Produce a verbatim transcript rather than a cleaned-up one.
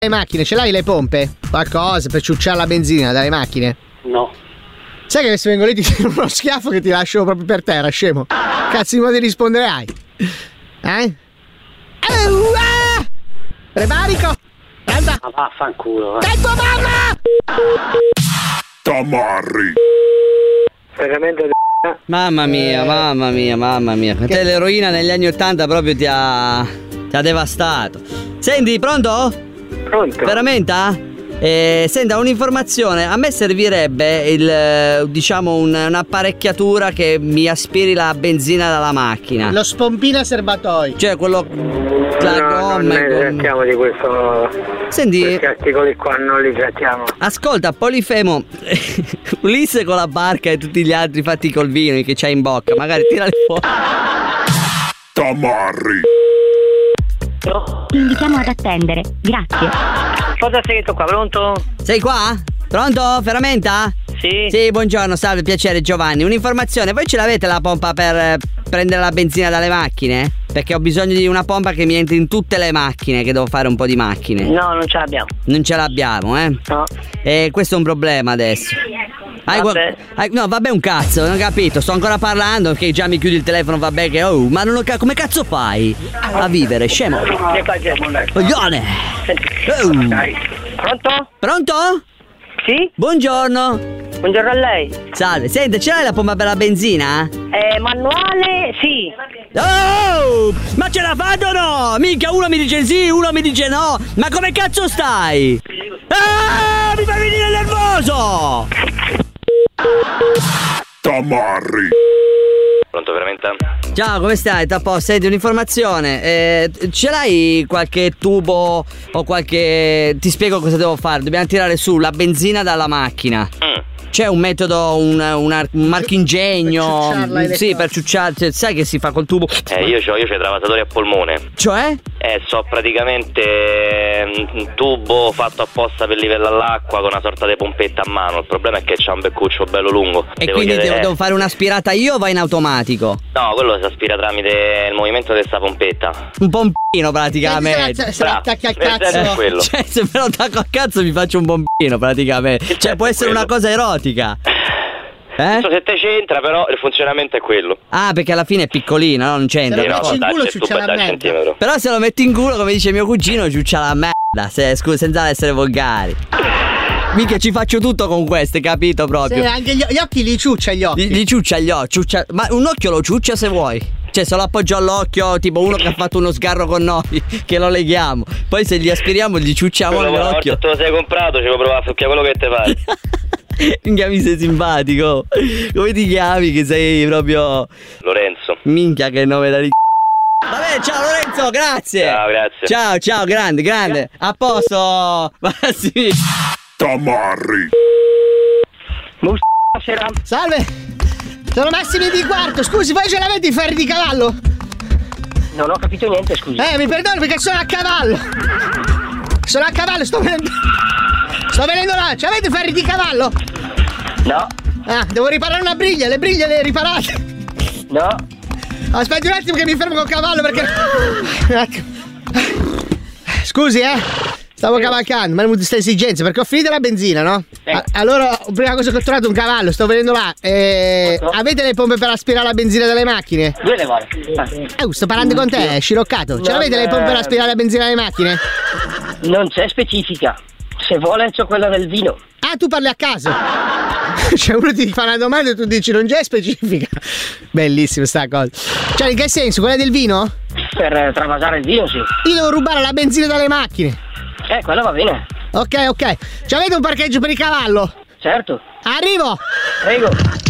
le macchine, ce l'hai le pompe? Qualcosa per ciucciare la benzina dalle macchine? No. Sai che adesso vengo lì ti tiro uno schiaffo che ti lascio proprio per terra, scemo. Cazzo di modo di rispondere hai? Eh? Uh, ah! Preparico! Anda! Ma vaffanculo, eh. Dai tua mamma! Tamarri. Veramente Mamma mia, mamma mia, mamma mia. Per te l'eroina negli anni ottanta proprio ti ha... ti ha devastato. Senti, pronto? Pronto? Veramente? Eh, senta, un'informazione. A me servirebbe il, diciamo, un, un'apparecchiatura che mi aspiri la benzina dalla macchina. Lo spompino serbatoio. Cioè quello... la no, gomma, non ne gomma. trattiamo di questo. Senti, Questi articoli qua non li trattiamo. ascolta, Polifemo, Ulisse con la barca e tutti gli altri fatti col vino che c'hai in bocca, magari tirali fuori. Tamarri. Ti invitiamo ad attendere, grazie. Cosa sei scritto qua, pronto? Sei qua? Pronto? Ferramenta? Sì. Sì, buongiorno, salve, piacere Giovanni. Un'informazione, voi ce l'avete la pompa per eh, prendere la benzina dalle macchine? Perché ho bisogno di una pompa che mi entri in tutte le macchine, che devo fare un po' di macchine. No, non ce l'abbiamo. Non ce l'abbiamo, eh? No. E questo è un problema adesso. Hai gua- Vabbè. hai- no, vabbè un cazzo, non ho capito, sto ancora parlando che già mi chiudi il telefono, vabbè che oh, ma non ho ca- come cazzo fai a vivere, scemo? Che faccio? Coglione! Oh. Pronto? Pronto? Sì? Buongiorno. Buongiorno a lei. Salve, senti, ce l'hai la pompa per la benzina? Eh, manuale? Sì. Oh! Ma ce la fate o no? Minchia, uno mi dice sì, uno mi dice no. Ma come cazzo stai? Ah, mi fai venire nervoso! Tamarri. Pronto, veramente? Ciao, come stai? Tappo, senti un'informazione. Eh, ce l'hai qualche tubo o qualche... Ti spiego cosa devo fare. Dobbiamo tirare su la benzina dalla macchina. Mm. C'è un metodo, un, un, un marchingegno. Per ciucciarla Sì, per ciucciare. Cioè, sai che si fa col tubo? Eh, io c'ho, io c'ho i travasatori a polmone. Cioè? Eh, so praticamente un tubo fatto apposta per livellare l'acqua con una sorta di pompetta a mano. Il problema è che c'ha un beccuccio bello lungo. E Devo quindi chiedere- devo, devo fare un'aspirata io o va in automatico? No, quello si aspira tramite il movimento di questa pompetta. Un pompino praticamente. Se, se Bravo. attacchi al Per esempio cazzo. è quello. Cioè, se me lo attacco a cazzo mi faccio un pompino praticamente. Cioè, Certo, può essere quello. una cosa erotica. Eh? Non so se te c'entra, però il funzionamento è quello. Ah, perché alla fine è piccolino, no? Non c'entra. Se lo Sì, facci in dai, culo, c'è ciuccia tu la per dal merda. centimetro. Però se lo metti in culo, come dice mio cugino, ciuccia la merda. Se, scusa, senza essere volgari. Mica ci faccio tutto con queste, capito proprio? Sì, anche gli, gli occhi li ciuccia gli occhi. Gli, gli ciuccia gli occhi, ciuccia- ma un occhio lo ciuccia se vuoi. Cioè, se lo appoggio all'occhio, tipo uno che ha fatto uno sgarro con noi, che lo leghiamo. Poi se gli aspiriamo, gli ciucciamo Quello, una volta l'occhio. te lo sei comprato, ci puoi provare a succhiare quello che te pare. Minchia, mi sei simpatico. Come ti chiami? Che sei proprio. Lorenzo. Minchia, che nome da ri... Vabbè, ciao Lorenzo, grazie. Ciao, grazie. Ciao, ciao, grande, grande. A posto. Ma sì. Tamarri. Buonasera. Salve. Sono Massimo di Quarto. Scusi, voi ce l'avete i ferri di cavallo? Non ho capito niente, scusi. Eh, mi perdono perché sono a cavallo. Sono a cavallo, sto venendo. Sto venendo là. Ce l'avete i ferri di cavallo? No. Ah, devo riparare una briglia. Le briglie le riparate. No. Aspetti un attimo che mi fermo col cavallo perché. Ecco. Scusi, eh. Stavo cavalcando, ma è queste esigenze perché ho finito la benzina, no? Sì. A- allora, prima cosa che ho trovato un cavallo, sto venendo là. Eh, Ecco. avete le pompe per aspirare la benzina dalle macchine? Due le vuole. Eh, sto parlando con te, sciroccato. Ce Non l'avete le pompe per è- aspirare la benzina dalle macchine? Non c'è specifica. Se vuole c'ho quella del vino. Ah, tu parli a caso. Cioè, uno ti fa una domanda e tu dici non c'è specifica. Bellissima sta cosa. Cioè, in che senso? Quella del vino? Per eh, travasare il vino, sì. Io devo rubare la benzina dalle macchine. Eh, quello va bene. Ok, ok. Ci avete un parcheggio per il cavallo? Certo. Arrivo! Prego.